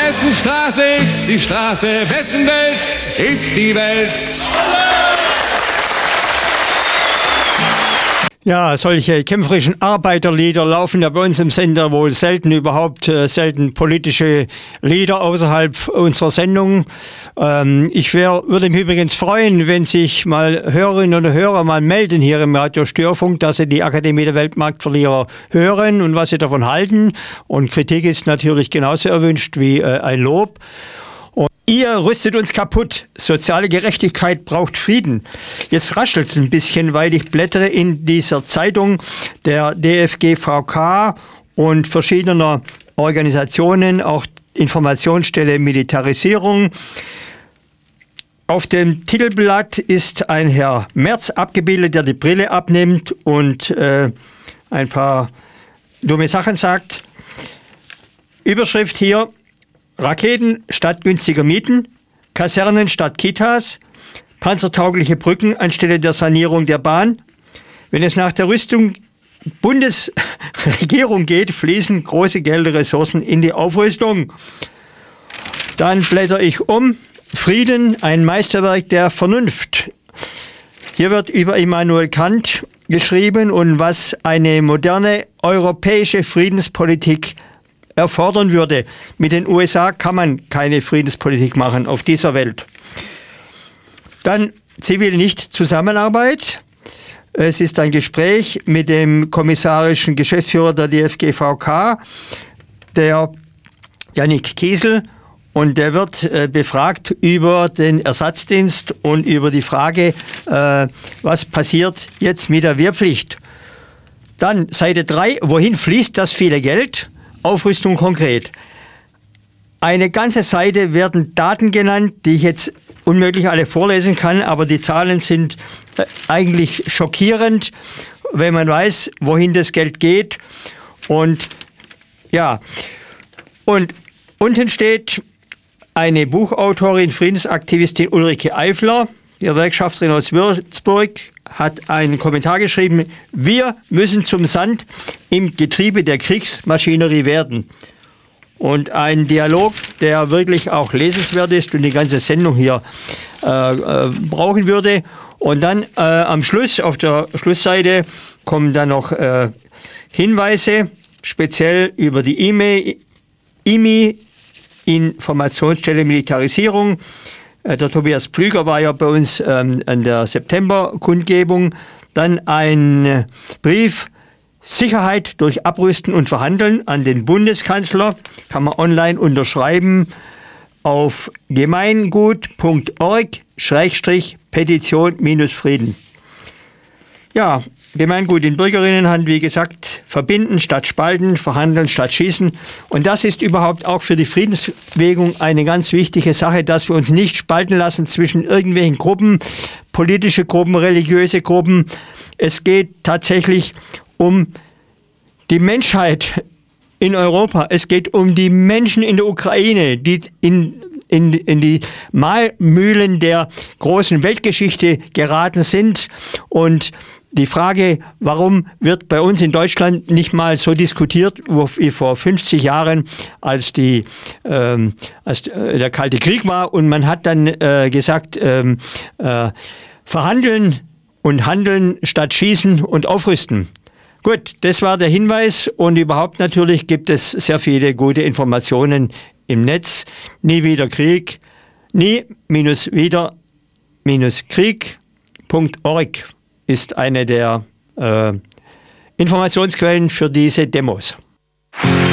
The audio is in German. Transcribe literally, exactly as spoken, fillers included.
Wessen Straße ist die Straße? Wessen Welt ist die Welt? Ja, solche kämpferischen Arbeiterlieder laufen ja bei uns im Sender wohl selten, überhaupt äh, selten politische Lieder außerhalb unserer Sendung. Ähm, ich wär, würde mich übrigens freuen, wenn sich mal Hörerinnen und Hörer mal melden hier im Radio Störfunk, dass sie die Akademie der Weltmarktverlierer hören und was sie davon halten. Und Kritik ist natürlich genauso erwünscht wie äh, ein Lob. Ihr rüstet uns kaputt. Soziale Gerechtigkeit braucht Frieden. Jetzt raschelt es ein bisschen, weil ich blättere in dieser Zeitung der D F G V K und verschiedener Organisationen, auch Informationsstelle Militarisierung. Auf dem Titelblatt ist ein Herr Merz abgebildet, der die Brille abnimmt und äh, ein paar dumme Sachen sagt. Überschrift hier: Raketen statt günstiger Mieten, Kasernen statt Kitas, panzertaugliche Brücken anstelle der Sanierung der Bahn. Wenn es nach der Rüstung Bundesregierung geht, fließen große Gelder, Ressourcen in die Aufrüstung. Dann blätter ich um. Frieden, ein Meisterwerk der Vernunft. Hier wird über Immanuel Kant geschrieben und was eine moderne europäische Friedenspolitik erfordern würde. Mit den U S A kann man keine Friedenspolitik machen auf dieser Welt. Dann zivile Nicht-Zusammenarbeit. Es ist ein Gespräch mit dem kommissarischen Geschäftsführer der D F G V K, der Jannik Kiesel, und der wird äh, befragt über den Ersatzdienst und über die Frage, äh, was passiert jetzt mit der Wehrpflicht. Dann Seite drei, wohin fließt das viele Geld? Aufrüstung konkret. Eine ganze Seite werden Daten genannt, die ich jetzt unmöglich alle vorlesen kann, aber die Zahlen sind eigentlich schockierend, wenn man weiß, wohin das Geld geht. Und ja, und unten steht eine Buchautorin, Friedensaktivistin Ulrike Eifler, die Gewerkschafterin aus Würzburg, hat einen Kommentar geschrieben: Wir müssen zum Sand im Getriebe der Kriegsmaschinerie werden. Und ein Dialog, der wirklich auch lesenswert ist und die ganze Sendung hier äh, äh, brauchen würde. Und dann äh, am Schluss, auf der Schlussseite, kommen dann noch äh, Hinweise, speziell über die I M E, I M I, Informationsstelle Militarisierung. Der Tobias Pflüger war ja bei uns ähm, an der September-Kundgebung. Dann ein Brief: Sicherheit durch Abrüsten und Verhandeln an den Bundeskanzler. Kann man online unterschreiben auf gemeingut punkt org Schrägstrich Petition minus Frieden. Ja, Gemeingut in Bürgerinnenhand, wie gesagt, verbinden statt spalten, verhandeln statt schießen. Und das ist überhaupt auch für die Friedensbewegung eine ganz wichtige Sache, dass wir uns nicht spalten lassen zwischen irgendwelchen Gruppen, politische Gruppen, religiöse Gruppen. Es geht tatsächlich um die Menschheit in Europa. Es geht um die Menschen in der Ukraine, die in In, in die Mahlmühlen der großen Weltgeschichte geraten sind. Und die Frage, warum wird bei uns in Deutschland nicht mal so diskutiert wie vor fünfzig Jahren, als, die, ähm, als der Kalte Krieg war und man hat dann äh, gesagt, ähm, äh, verhandeln und handeln statt schießen und aufrüsten. Gut, das war der Hinweis, und überhaupt natürlich gibt es sehr viele gute Informationen im Netz. Nie wieder Krieg, nie minus wieder minus Krieg punkt org ist eine der äh, Informationsquellen für diese Demos.